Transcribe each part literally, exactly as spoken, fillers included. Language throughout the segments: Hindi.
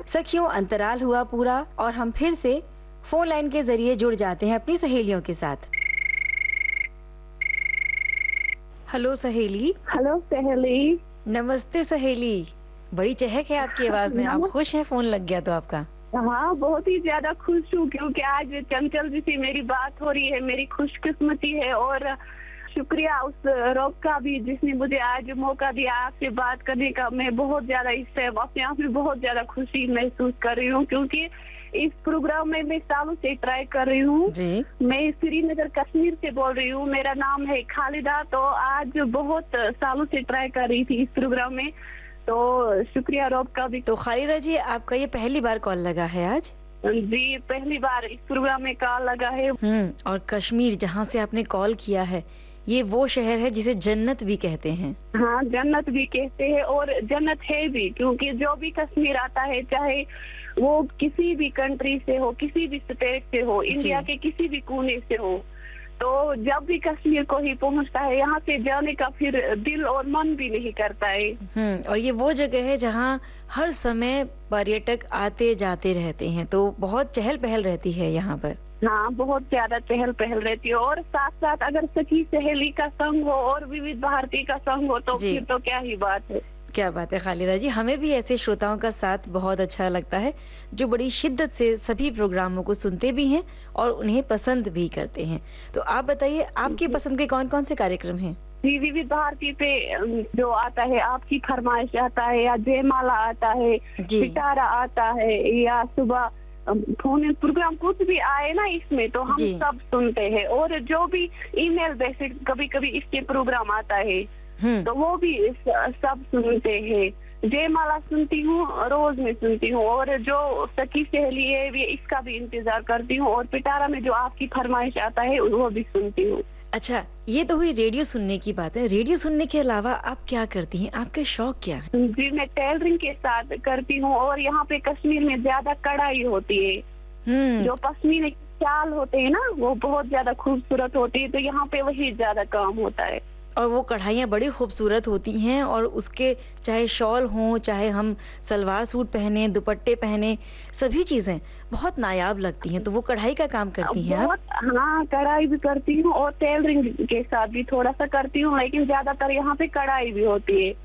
सखियों, अंतराल हुआ पूरा और हम फिर से फोन लाइन के जरिए जुड़ जाते हैं अपनी सहेलियों के साथ। हेलो सहेली। हेलो सहेली। नमस्ते सहेली। बड़ी चहक है आपकी आवाज में। आप खुश हैं फोन लग गया तो आपका? हाँ, बहुत ही ज्यादा खुश हूँ क्योंकि आज चंचल जी से मेरी बात हो रही है। मेरी खुशकिस्मती है और शुक्रिया उस रब का भी जिसने मुझे आज मौका दिया आपसे बात करने का। मैं बहुत ज्यादा इससे अपने आप में बहुत ज्यादा खुशी महसूस कर रही हूँ क्योंकि इस प्रोग्राम में मैं सालों से ट्राई कर रही हूँ। मैं श्रीनगर कश्मीर से बोल रही हूँ। मेरा नाम है खालिदा। तो आज बहुत सालों से ट्राई कर रही थी इस प्रोग्राम में, तो शुक्रिया रब का भी। तो खालिदा जी, आपका ये पहली बार कॉल लगा है आज? जी, पहली बार इस प्रोग्राम में कॉल लगा है। हम्म और कश्मीर जहाँ से आपने कॉल किया है, ये वो शहर है जिसे जन्नत भी कहते हैं। हाँ, जन्नत भी कहते हैं और जन्नत है भी, क्योंकि जो भी कश्मीर आता है, चाहे वो किसी भी कंट्री से हो, किसी भी स्टेट से हो, इंडिया के किसी भी कोने से हो, तो जब भी कश्मीर को ही पहुंचता है, यहाँ से जाने का फिर दिल और मन भी नहीं करता है। हम्म और ये वो जगह है जहाँ हर समय पर्यटक आते जाते रहते हैं, तो बहुत चहल पहल रहती है यहाँ पर। हाँ, बहुत ज्यादा चहल पहल रहती है और साथ साथ अगर सखी सहेली का संग हो और विविध भारती का संग हो तो फिर तो क्या ही बात है। क्या बात है खालिदा जी। हमें भी ऐसे श्रोताओं का साथ बहुत अच्छा लगता है जो बड़ी शिद्दत से सभी प्रोग्रामों को सुनते भी हैं और उन्हें पसंद भी करते हैं। तो आप बताइए, आपकी पसंद के कौन कौन से कार्यक्रम हैं? जी, विविध भारती पे जो आता है आपकी फरमाइश आता है, या जयमाला आता है, सितारा आता है, या सुबह फोन प्रोग्राम कुछ भी आए ना इसमें, तो हम सब सुनते हैं। और जो भी ईमेल बेसिक कभी कभी इसके प्रोग्राम आता है तो वो भी सब सुनते हैं। जयमाला सुनती हूँ, रोज में सुनती हूँ, और जो सखी सहेली है भी इसका भी इंतजार करती हूँ, और पिटारा में जो आपकी फरमाइश आता है वो भी सुनती हूँ। अच्छा, ये तो हुई रेडियो सुनने की बात है। रेडियो सुनने के अलावा आप क्या करती हैं? आपके शौक क्या है? जी, मैं टेलरिंग के साथ करती हूँ और यहाँ पे कश्मीर में ज्यादा कढ़ाई होती है। जो पश्मीना शाल होते हैं ना, वो बहुत ज्यादा खूबसूरत होती है, तो यहाँ पे वही ज्यादा काम होता है। और वो कढ़ाइयाँ बड़ी खूबसूरत होती हैं और उसके चाहे शॉल हों, चाहे हम सलवार सूट पहने, दुपट्टे पहने, सभी चीजें बहुत नायाब लगती हैं। तो वो कढ़ाई का काम करती हैं आप? हाँ, कढ़ाई भी करती हूँ और टेलरिंग के साथ भी थोड़ा सा करती हूँ, लेकिन ज्यादातर यहाँ पे कढ़ाई भी होती है।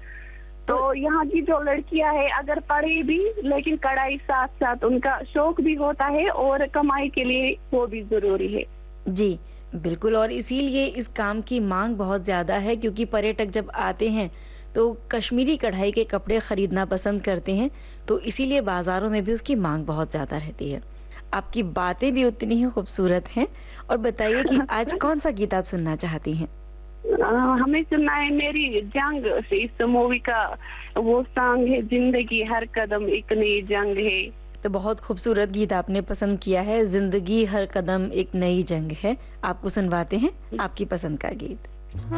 तो यहाँ की जो लड़कियां है अगर पढ़े भी, लेकिन कढ़ाई साथ साथ उनका शौक भी होता है और कमाई के लिए वो भी जरूरी है। जी बिल्कुल, और इसीलिए इस काम की मांग बहुत ज्यादा है, क्योंकि पर्यटक जब आते हैं तो कश्मीरी कढ़ाई के कपड़े खरीदना पसंद करते हैं, तो इसीलिए बाजारों में भी उसकी मांग बहुत ज्यादा रहती है। आपकी बातें भी उतनी ही खूबसूरत हैं। और बताइए कि आज कौन सा गीत आप सुनना चाहती हैं? हमें सुनना है मेरी जंग, इस मूवी का वो सॉन्ग है, जिंदगी हर कदम एक नई जंग है। तो बहुत खूबसूरत गीत आपने पसंद किया है, जिंदगी हर कदम एक नई जंग है। आपको सुनवाते हैं आपकी पसंद का गीत।